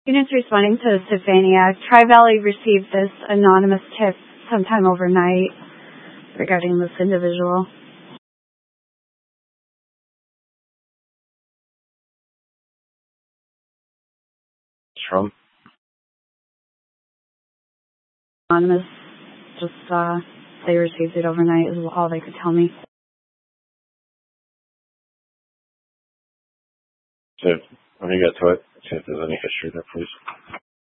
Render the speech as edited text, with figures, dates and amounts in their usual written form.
Units responding to Sylvania. Tri-Valley received this anonymous tip sometime overnight regarding this individual. From? Anonymous, just they received it overnight is all they could tell me. So, when you get to it, see if there's any history there, please.